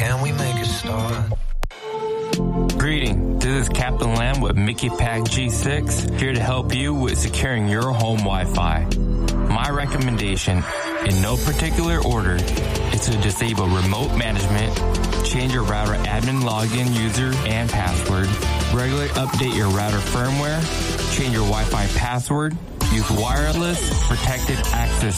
Can we make a start? Greeting, this is Captain Lamb with Mickey Pack G6, here to help you with securing your home Wi-Fi. My recommendation, in no particular order, is to disable remote management, change your router admin login user and password, regularly update your router firmware, change your Wi-Fi password, use wireless protected access